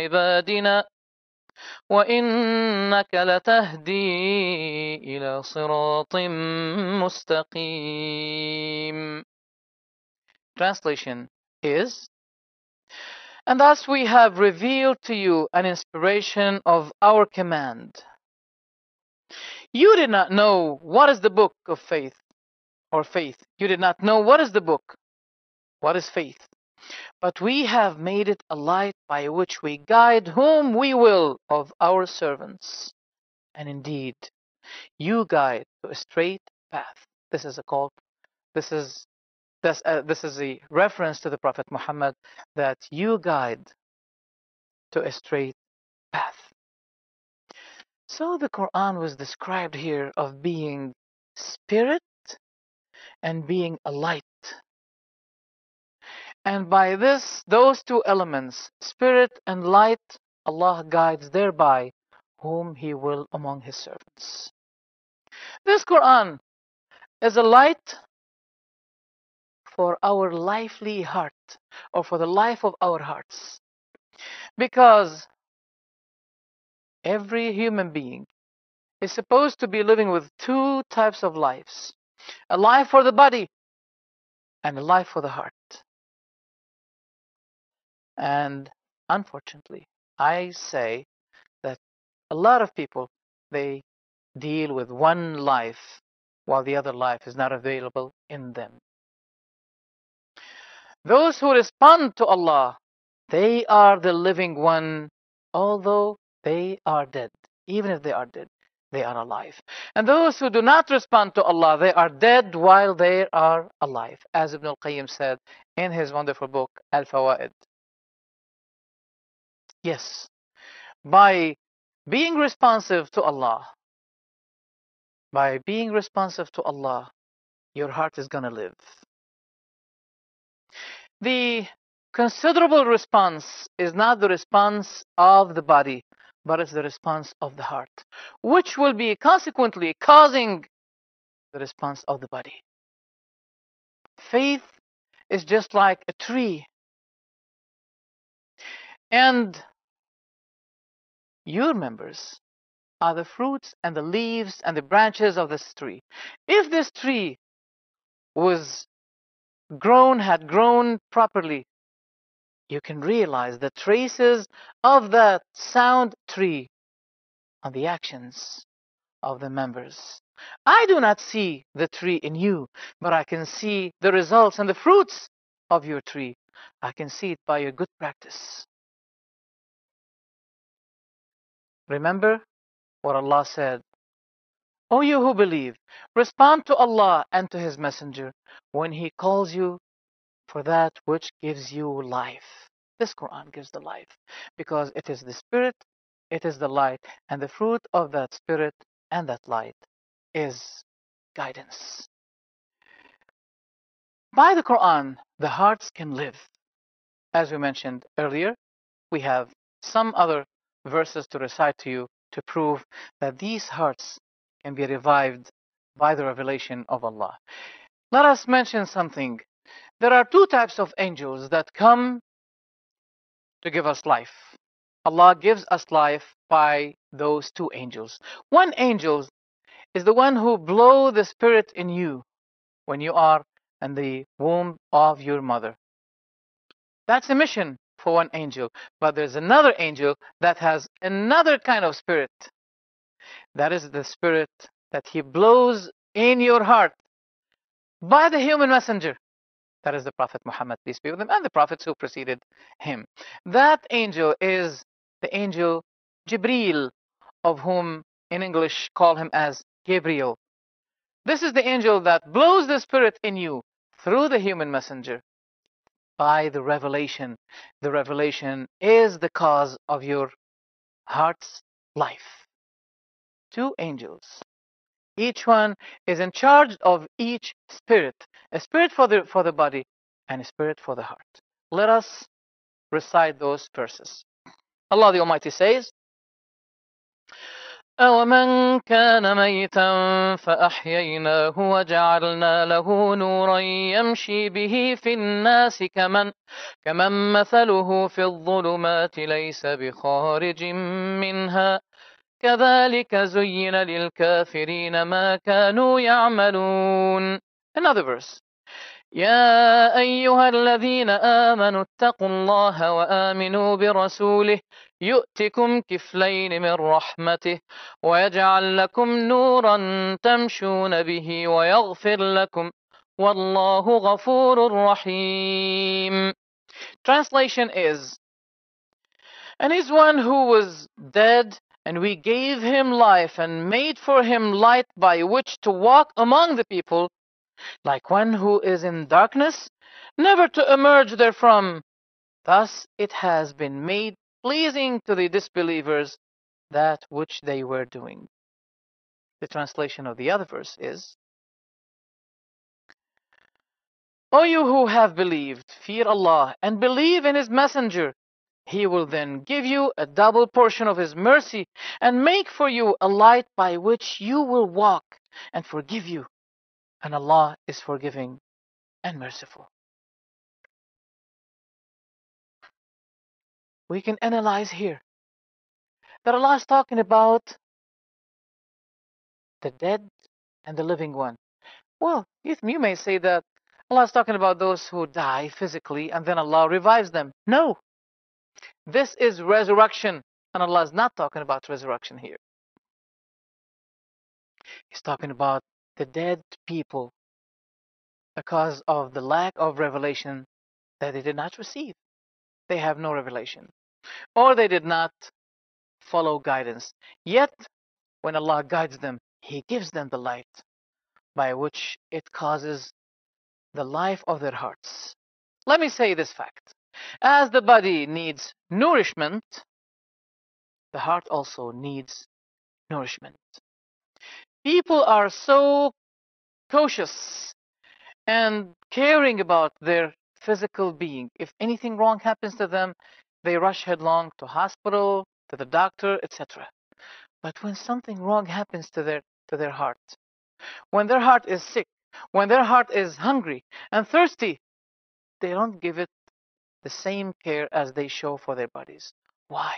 عبادنا وإنك لتهدي إلى صراط مستقيم. Translation is, and thus we have revealed to you an inspiration of our command. You did not know what is the book of faith, or faith. You did not know what is the book, what is faith. But we have made it a light by which we guide whom we will of our servants. And indeed, you guide to a straight path. This is a call. This is a reference to the Prophet Muhammad, that you guide to a straight path. So the Quran was described here of being spirit and being a light. And by those two elements, spirit and light, Allah guides thereby whom He will among His servants. This Quran is a light for our lively heart, or for the life of our hearts. Because every human being is supposed to be living with two types of lives: a life for the body and a life for the heart. And unfortunately, I say that a lot of people, they deal with one life while the other life is not available in them. Those who respond to Allah, they are the living one, although they are dead. Even if they are dead, they are alive. And those who do not respond to Allah, they are dead while they are alive, as Ibn al-Qayyim said in his wonderful book, Al-Fawaid. Yes, by being responsive to Allah, your heart is going to live. The considerable response is not the response of the body, but it's the response of the heart, which will be consequently causing the response of the body. Faith is just like a tree, and your members are the fruits and the leaves and the branches of this tree. If this tree had grown properly, you can realize the traces of that sound tree on the actions of the members. I do not see the tree in you, but I can see the results and the fruits of your tree. I can see it by your good practice. Remember what Allah said: O you who believe, respond to Allah and to His Messenger when He calls you for that which gives you life. This Quran gives the life, because it is the spirit, it is the light, and the fruit of that spirit and that light is guidance. By the Quran, the hearts can live. As we mentioned earlier, we have some other verses to recite to you to prove that these hearts can be revived by the revelation of Allah. Let us mention something. There are two types of angels that come to give us life. Allah gives us life by those two angels. One angel is the one who blows the spirit in you when you are in the womb of your mother. That's a mission for one angel. But there's another angel that has another kind of spirit. That is the spirit that he blows in your heart by the human messenger. That is the Prophet Muhammad, peace be with him, and the prophets who preceded him. That angel is the angel Jibreel, of whom in English call him as Gabriel. This is the angel that blows the spirit in you through the human messenger by the revelation. The revelation is the cause of your heart's life. Two angels. Each one is in charge of each spirit. A spirit for the body and a spirit for the heart. Let us recite those verses. Allah the Almighty says, أَوَمَنْ كَانَ مَيْتًا فَأَحْيَيْنَاهُ وَجَعَلْنَا لَهُ نُورًا يَمْشِي بِهِ فِي النَّاسِ كَمَنْ مَثَلُهُ فِي الظُّلُمَاتِ لَيْسَ بِخَارِجٍ مِنْهَا كَذَلِكَ زُيِّنَ لِلْكَافِرِينَ مَا كَانُوا يَعْمَلُونَ. Another verse. يا أيها الذين آمنوا اتقوا الله وآمنوا برسوله يؤتكم كفلين من رحمته ويجعل لكم نورا تمشون به ويغفر لكم والله غفور رحيم. Translation is, and is one who was dead, and we gave him life and made for him light by which to walk among the people, like one who is in darkness, never to emerge therefrom. Thus it has been made pleasing to the disbelievers that which they were doing. The translation of the other verse is, O you who have believed, fear Allah and believe in His Messenger. He will then give you a double portion of His mercy and make for you a light by which you will walk and forgive you. And Allah is forgiving and merciful. We can analyze here that Allah is talking about the dead and the living one. Well, you may say that Allah is talking about those who die physically and then Allah revives them. No, this is resurrection, and Allah is not talking about resurrection here. He's talking about the dead people because of the lack of revelation that they did not receive. They have no revelation, or they did not follow guidance. Yet, when Allah guides them, He gives them the light by which it causes the life of their hearts. Let me say this fact. As the body needs nourishment, the heart also needs nourishment. People are so cautious and caring about their physical being. If anything wrong happens to them, they rush headlong to hospital, to the doctor, etc. But when something wrong happens to their heart, when their heart is sick, when their heart is hungry and thirsty, they don't give it the same care as they show for their bodies. Why?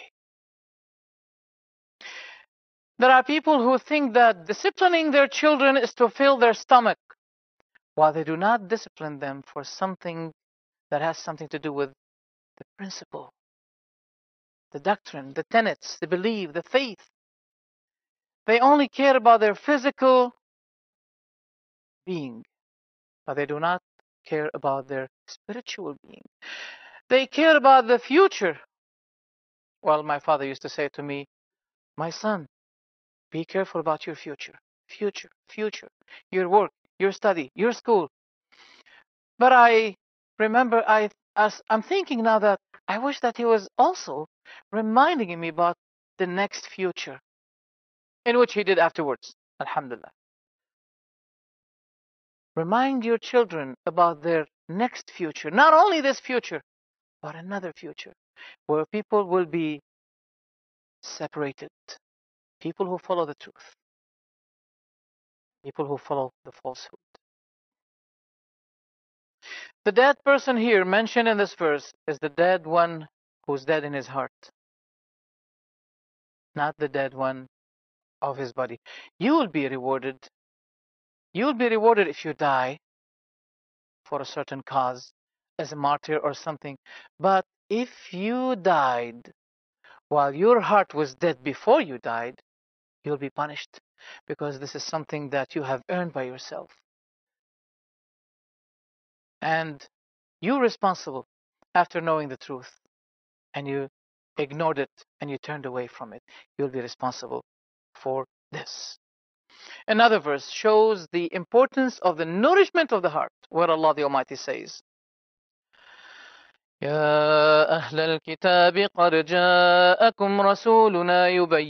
There are people who think that disciplining their children is to fill their stomach, while they do not discipline them for something that has something to do with the principle, the doctrine, the tenets, the belief, the faith. They only care about their physical being, but they do not care about their spiritual being. They care about the future. Well, my father used to say to me, my son, be careful about your future. Future. Your work, your study, your school. But I remember I'm thinking now that I wish that he was also reminding me about the next future, in which he did afterwards. Alhamdulillah. Remind your children about their next future. Not only this future, but another future, where people will be separated. People who follow the truth. People who follow the falsehood. The dead person here mentioned in this verse is the dead one who's dead in his heart, not the dead one of his body. You will be rewarded. You will be rewarded if you die for a certain cause, as a martyr or something. But if you died while your heart was dead before you died, you'll be punished, because this is something that you have earned by yourself. And you're responsible after knowing the truth, and you ignored it and you turned away from it. You'll be responsible for this. Another verse shows the importance of the nourishment of the heart, where Allah the Almighty says, يا أهل الكتاب قد جاءكم رسولنا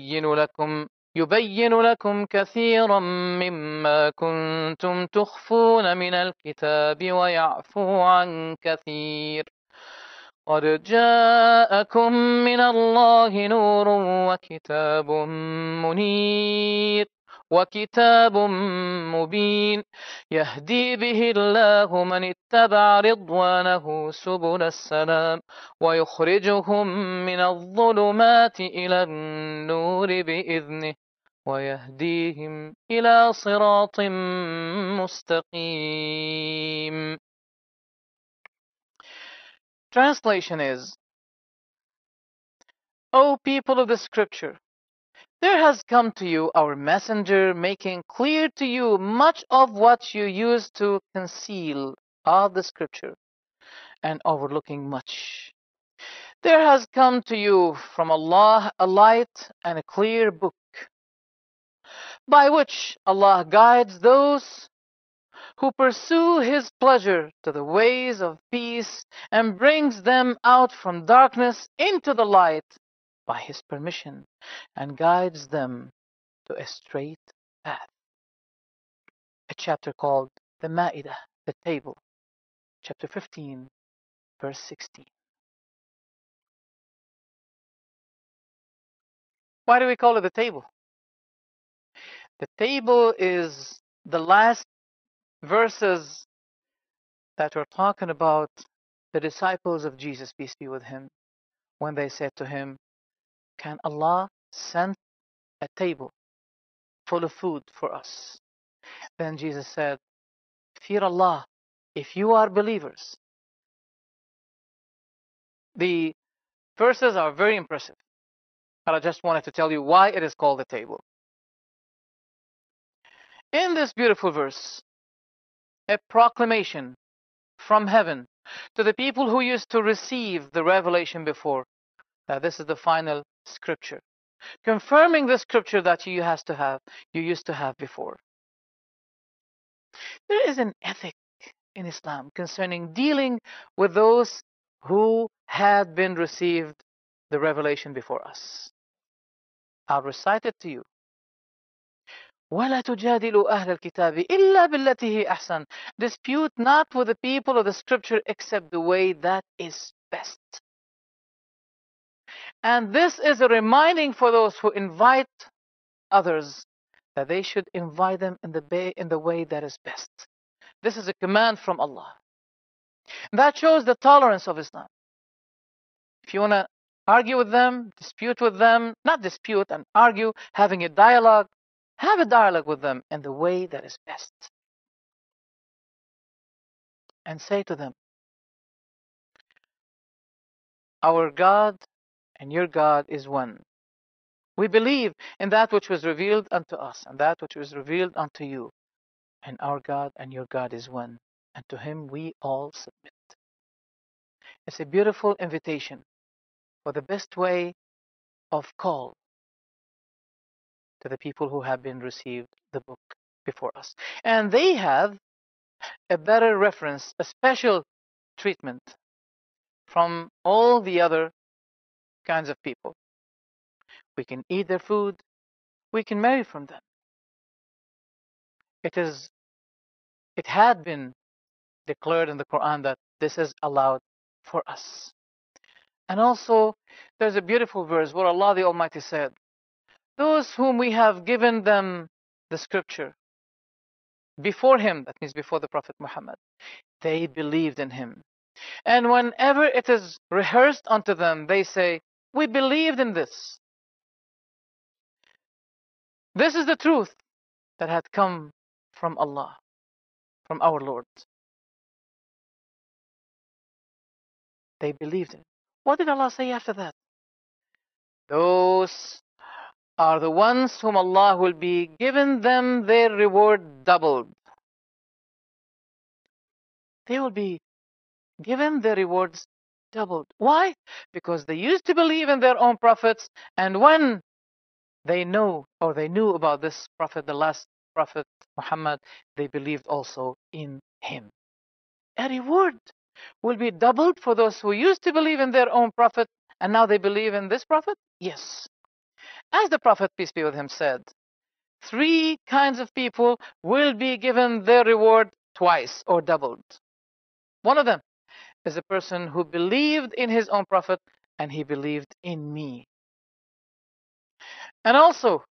يبين لكم كثيرا مما كنتم تخفون من الكتاب ويعفو عن كثير قد جاءكم من الله نور وكتاب منير وكتاب مبين يهدي به الله من اتبع رضوانه سبل السلام ويخرجهم من الظلمات إلى النور بإذنه ويهديهم إلى صراط مستقيم. Translation is, O people of the scripture, there has come to you our messenger, making clear to you much of what you used to conceal of the scripture, and overlooking much. There has come to you from Allah a light and a clear book, by which Allah guides those who pursue His pleasure to the ways of peace, and brings them out from darkness into the light by His permission, and guides them to a straight path. A chapter called the Ma'idah, the table, chapter 15, verse 16. Why do we call it the table? The table is the last verses that were talking about the disciples of Jesus, peace be with him, when they said to him, can Allah send a table full of food for us? Then Jesus said, fear Allah if you are believers. The verses are very impressive, but I just wanted to tell you why it is called the table. In this beautiful verse, a proclamation from heaven to the people who used to receive the revelation before, that this is the final scripture, confirming the scripture that you used to have before. There is an ethic in Islam concerning dealing with those who had been received the revelation before us. I'll recite it to you. وَلَا تُجَادِلُوا أَهْلَ الْكِتَابِ إِلَّا بِالَّتِي هِيَ أَحْسَنُ. Dispute not with the people of the scripture except the way that is best. And this is a reminding for those who invite others that they should invite them in the way that is best. This is a command from Allah. That shows the tolerance of Islam. If you want to argue with them, dispute with them, not dispute and argue, having a dialogue, have a dialogue with them in the way that is best. And say to them, our God and your God is one. We believe in that which was revealed unto us and that which was revealed unto you. And our God and your God is one. And to Him we all submit. It's a beautiful invitation for the best way of call to the people who have been received the book before us. And they have a better reference, a special treatment from all the other kinds of people. We can eat their food, we can marry from them. It had been declared in the Quran that this is allowed for us. And also, there's a beautiful verse where Allah the Almighty said, those whom we have given them the scripture before him, that means before the Prophet Muhammad, they believed in him. And whenever it is rehearsed unto them, they say, we believed in this. This is the truth that had come from Allah, from our Lord. They believed in it. What did Allah say after that? Those are the ones whom Allah will be given them their reward doubled. They will be given their rewards doubled. Why? Because they used to believe in their own prophets, and when they knew about this prophet, the last prophet Muhammad, they believed also in him. A reward will be doubled for those who used to believe in their own prophet and now they believe in this prophet? Yes. As the Prophet, peace be with him, said, 3 kinds of people will be given their reward twice or doubled. One of them, is a person who believed in his own prophet and he believed in me. And also,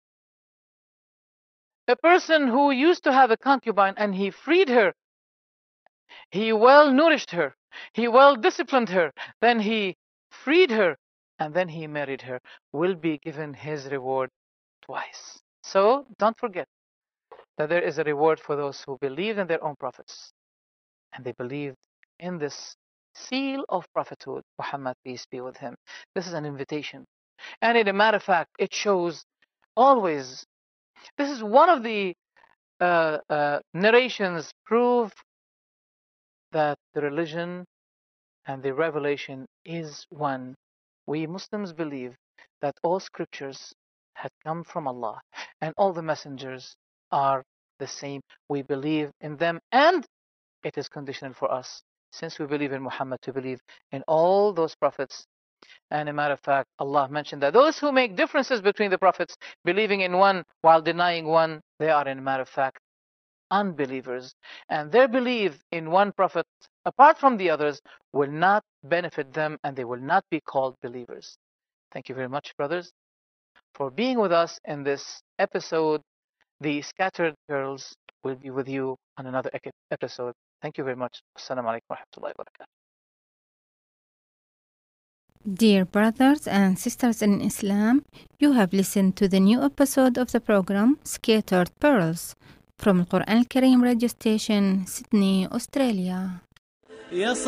a person who used to have a concubine and he freed her, he well nourished her, he well disciplined her, then he freed her, and then he married her, will be given his reward twice. So don't forget that there is a reward for those who believed in their own prophets and they believed in this seal of prophethood, Muhammad, peace be with him. This is an invitation. And in a matter of fact, it shows always, this is one of the narrations prove that the religion and the revelation is one. We Muslims believe that all scriptures had come from Allah and all the messengers are the same. We believe in them, and it is conditional for us, since we believe in Muhammad, to believe in all those prophets. And a matter of fact, Allah mentioned that those who make differences between the prophets, believing in one while denying one, they are, in a matter of fact, unbelievers. And their belief in one prophet, apart from the others, will not benefit them and they will not be called believers. Thank you very much, brothers, for being with us in this episode. The Scattered Pearls will be with you on another episode. Thank you very much. Assalamu alaikum wa rahmatullahi wa barakatuh. Dear brothers and sisters in Islam, you have listened to the new episode of the program Scattered Pearls from Al Quran Al Kareem radio station, Sydney, Australia.